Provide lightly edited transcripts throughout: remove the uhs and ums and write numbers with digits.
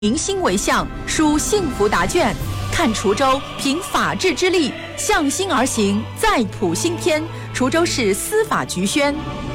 民心为向，书幸福答卷。看滁州，凭法治之力，向心而行，再谱新篇。滁州市司法局宣。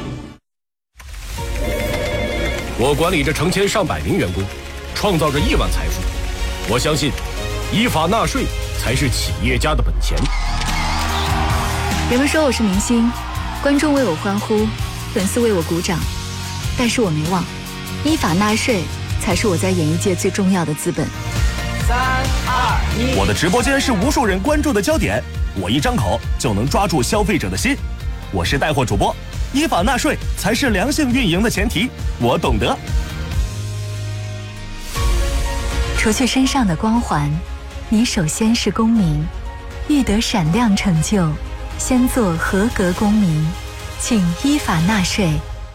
我管理着成千上百名员工，创造着亿万财富。我相信，依法纳税才是企业家的本钱。 人们说我是明星，观众为我欢呼，粉丝为我鼓掌，但是我没忘，依法纳税才是我在演艺界最重要的资本。 3、2、1， 我的直播间是无数人关注的焦点，我一张口就能抓住消费者的心。我是带货主播，依法纳税才是良性运营的前提，我懂得。 除去身上的光环，你首先是公民，欲得闪亮成就，先做合格公民，请依法纳税。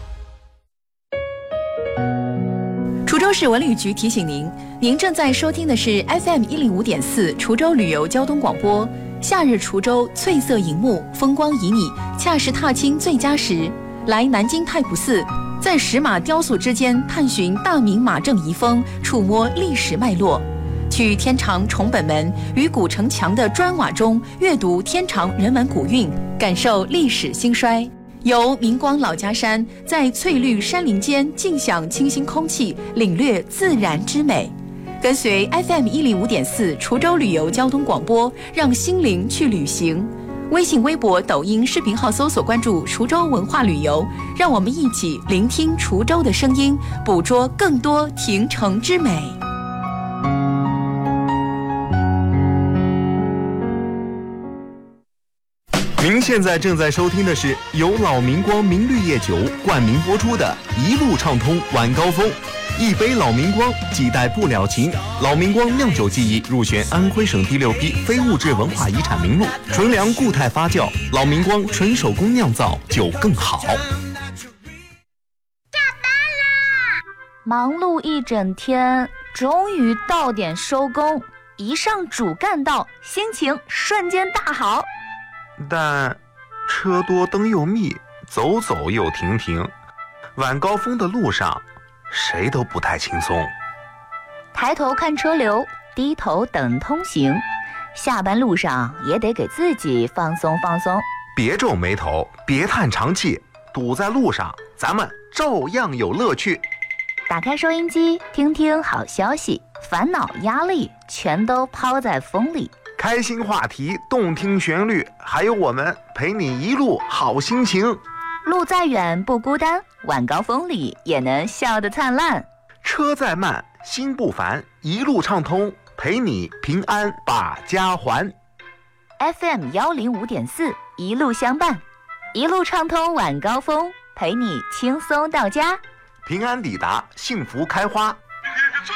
滁州市文旅局提醒您，您正在收听的是 FM105.4 滁州旅游交通广播。夏日滁州翠色银幕，风光旖旎，恰是踏青最佳时。来南京太仆寺，在石马雕塑之间探寻大明马正遗风，触摸历史脉络。去天长崇本门与古城墙的砖瓦中阅读天长人文古韵，感受历史兴衰。游明光老家山，在翠绿山林间尽享清新空气，领略自然之美。跟随 FM105.4 滁州旅游交通广播，让心灵去旅行。微信、微博、抖音视频号搜索关注滁州文化旅游，让我们一起聆听滁州的声音，捕捉更多亭城之美。 您现在正在收听的是由老明光明绿叶酒冠名播出的《一路畅通晚高峰》，一杯老明光，几代不了情。老明光酿酒技艺入选安徽省第6批非物质文化遗产名录，纯粮固态发酵，老明光纯手工酿造，酒更好。下班啦！忙碌一整天，终于到点收工，一上主干道，心情瞬间大好。 但车多灯又密，走走又停停，晚高峰的路上谁都不太轻松。 抬头看车流，低头等通行，下班路上也得给自己放松放松。 别皱眉头，别叹长气，堵在路上咱们照样有乐趣。 打开收音机，听听好消息，烦恼压力全都抛在风里。 开心话题，动听旋律，还有我们陪你一路好心情。 路再远不孤单，晚高峰里也能笑得灿烂。 车再慢心不烦，一路畅通，陪你平安把家还。 FM105.4 一路相伴，一路畅通晚高峰，陪你轻松到家， 平安抵达，幸福开花。